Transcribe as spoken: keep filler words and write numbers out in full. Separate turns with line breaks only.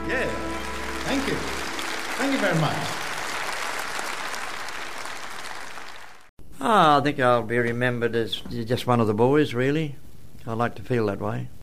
Yeah.
Thank you. Thank you very much.
Ah, I think I'll be remembered as just one of the boys, really. I like to feel that way.